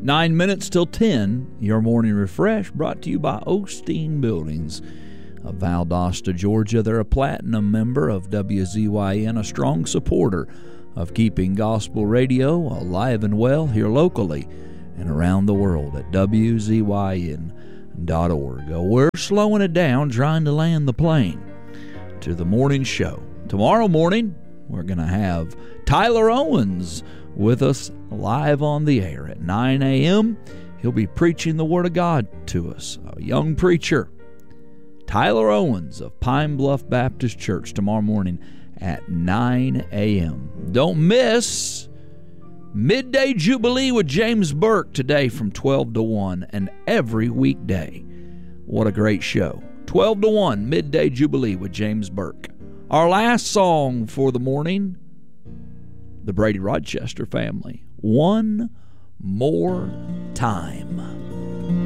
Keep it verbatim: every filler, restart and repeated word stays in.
Nine minutes till ten, your morning refresh brought to you by Osteen Buildings of Valdosta, Georgia. They're a platinum member of W Z Y N, a strong supporter of keeping gospel radio alive and well here locally and around the world at W Z Y N dot org. We're slowing it down, trying to land the plane to the morning show. Tomorrow morning, we're going to have Tyler Owens with us live on the air at nine a.m. He'll be preaching the Word of God to us, a young preacher. Tyler Owens of Pine Bluff Baptist Church tomorrow morning at nine a.m. Don't miss Midday Jubilee with James Burke today from twelve to one and every weekday. What a great show. twelve to one, Midday Jubilee with James Burke. Our last song for the morning, the Brady Rochester family. One More Time.